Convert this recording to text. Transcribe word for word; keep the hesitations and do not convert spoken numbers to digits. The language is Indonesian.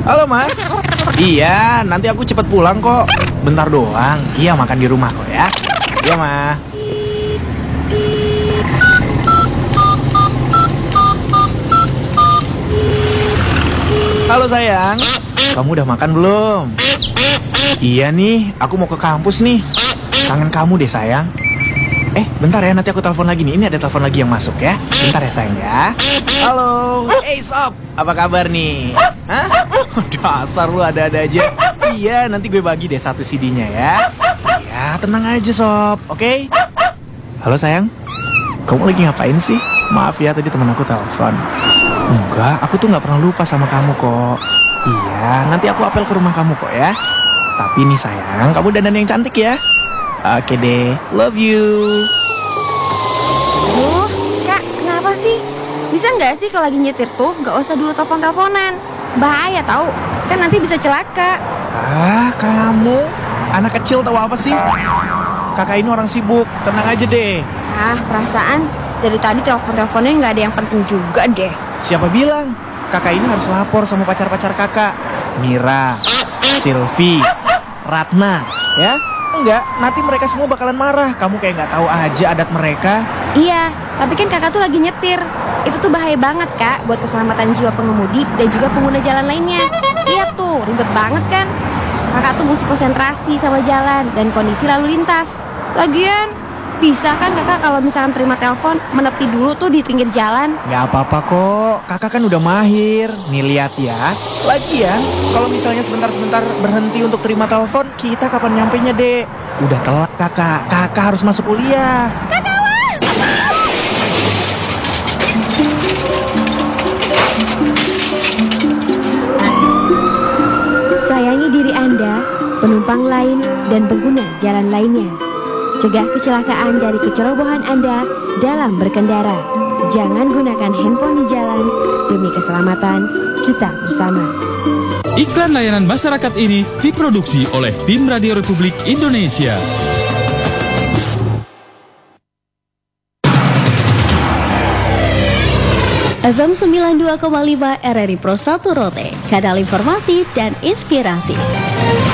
Halo, Ma. Iya, nanti aku cepet pulang kok. Bentar doang. Iya, makan di rumah kok ya. Iya, Ma. Halo sayang, kamu udah makan belum? Iya nih, aku mau ke kampus nih. Kangen kamu deh sayang. Eh, bentar ya, nanti aku telepon lagi nih. Ini ada telepon lagi yang masuk ya. Bentar ya sayang ya. Halo, hey sob, apa kabar nih? Hah? Dasar lu ada-ada aja. Iya, nanti gue bagi deh satu C D-nya ya. Ya, tenang aja sob, oke? Okay? Halo sayang, kamu lagi ngapain sih? Maaf ya, tadi teman aku telepon. Enggak, aku tuh nggak pernah lupa sama kamu kok. Iya, nanti aku apel ke rumah kamu kok ya. Tapi nih sayang, kamu dandan yang cantik ya. Oke deh, love you. Duh, Kak, kenapa sih? Bisa nggak sih kalau lagi nyetir tuh nggak usah dulu telepon-teleponan? Bahaya tahu, kan nanti bisa celaka. Ah, kamu anak kecil tahu apa sih? Kakak ini orang sibuk, tenang aja deh. Ah, perasaan dari tadi telepon-teleponnya nggak ada yang penting juga deh. Siapa bilang? Kakak ini harus lapor sama pacar-pacar kakak. Mira, Silvi, Ratna, ya? Enggak, nanti mereka semua bakalan marah. Kamu kayak nggak tahu aja adat mereka. Iya, tapi kan kakak tuh lagi nyetir. Itu tuh bahaya banget, Kak, buat keselamatan jiwa pengemudi dan juga pengguna jalan lainnya. Iya tuh, ribet banget kan? Kakak tuh mesti konsentrasi sama jalan dan kondisi lalu lintas. Lagian, bisa kan kakak kalau misalkan terima telepon menepi dulu tuh di pinggir jalan? Gak apa-apa kok, kakak kan udah mahir. Nih lihat ya. Lagian, kalau misalnya sebentar-sebentar berhenti untuk terima telepon, kita kapan nyampenya dek? Udah telat kakak, kakak harus masuk kuliah. Sayangi diri Anda, penumpang lain, dan pengguna jalan lainnya. Cegah kecelakaan dari kecerobohan Anda dalam berkendara. Jangan gunakan handphone di jalan demi keselamatan kita bersama. Iklan layanan masyarakat ini diproduksi oleh tim Radio Republik Indonesia. F M sembilan puluh dua koma lima R R I Pro satu Rote, kanal informasi dan inspirasi.